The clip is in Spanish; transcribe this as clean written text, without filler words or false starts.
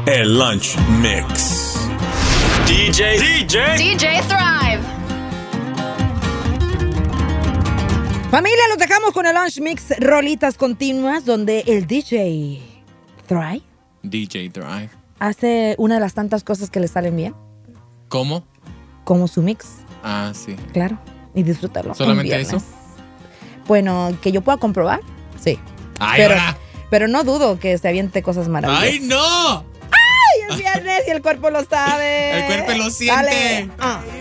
El Lunch Mix. DJ Thrive. Familia, los dejamos con el Lunch Mix, rolitas continuas, donde el DJ Thrive hace una de las tantas cosas que le salen bien. ¿Cómo? Como su mix. Ah, sí. Claro. Y disfrútalo. ¿Solamente eso? Bueno, que yo pueda comprobar, sí. Ay, pero no dudo que se aviente cosas maravillosas. ¡Ay, no! ¡Ay, es viernes y el cuerpo lo sabe! El cuerpo lo siente. Dale.